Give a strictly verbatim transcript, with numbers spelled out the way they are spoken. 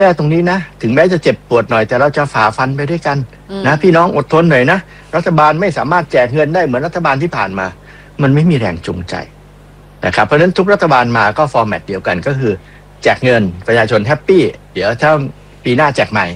แก้ตรงนี้นะถึงแม้จะเจ็บปวดหน่อยแต่เราจะฝ่าฟันไปด้วยกันนะพี่น้องอดทนหน่อยนะรัฐบาลไม่สามารถแจกเงินได้เหมือนรัฐบาลที่ผ่านมามันไม่มีแรงจูงใจนะครับเพราะฉะนั้นทุกรัฐบาลมาก็ฟอร์แมตเดียวกันก็คือแจกเงินประชาชนแฮปปี้เดี๋ยวถ้าปีหน้าแจกใหม่